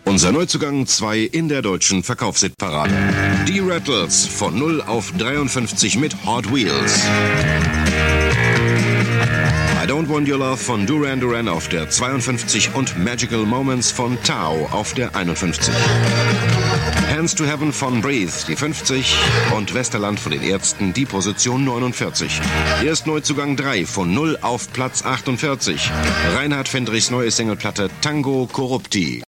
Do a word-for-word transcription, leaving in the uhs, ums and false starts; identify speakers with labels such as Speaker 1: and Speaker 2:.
Speaker 1: Unser Neuzugang zwei in der deutschen Verkaufshitparade. Die Rattles von null auf dreiundfünfzig mit Hot Wheels. I Don't Want Your Love von Duran Duran auf der zweiundfünfzig und Magical Moments von Tao auf der einundfünfzig. Hands to Heaven von Breathe, die fünfzig, und Westerland von den Ärzten, die Position neunundvierzig. Erst Neuzugang drei von null auf Platz achtundvierzig. Reinhard Fendrichs neue Singleplatte Tango Corrupti.